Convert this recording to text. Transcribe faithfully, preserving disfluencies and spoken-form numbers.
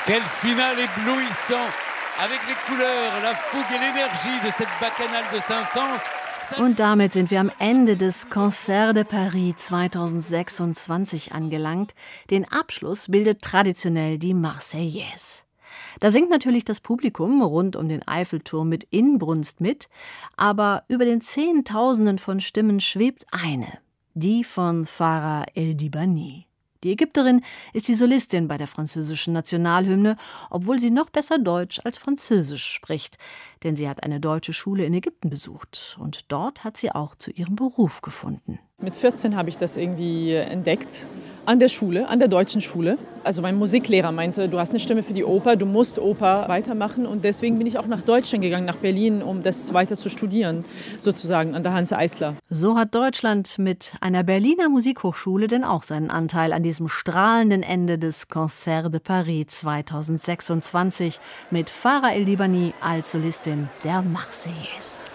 Quel final éblouissant, avec les couleurs, la fougue et l'énergie de cette bacchanale de Saint-Saëns. Und damit sind wir am Ende des Concert de Paris zweitausendsechsundzwanzig angelangt. Den Abschluss bildet traditionell die Marseillaise. Da singt natürlich das Publikum rund um den Eiffelturm mit Inbrunst mit, aber über den Zehntausenden von Stimmen schwebt eine, die von Farah El-Dibani. Die Ägypterin ist die Solistin bei der französischen Nationalhymne, obwohl sie noch besser Deutsch als Französisch spricht. Denn sie hat eine deutsche Schule in Ägypten besucht. Und dort hat sie auch zu ihrem Beruf gefunden. Mit vierzehn habe ich das irgendwie entdeckt. An der Schule, an der deutschen Schule. Also mein Musiklehrer meinte, du hast eine Stimme für die Oper, du musst Oper weitermachen. Und deswegen bin ich auch nach Deutschland gegangen, nach Berlin, um das weiter zu studieren, sozusagen an der Hanns Eisler. So hat Deutschland mit einer Berliner Musikhochschule denn auch seinen Anteil an diesem strahlenden Ende des Concert de Paris zweitausendsechsundzwanzig mit Farah El-Dibani als Solistin der Marseillaise.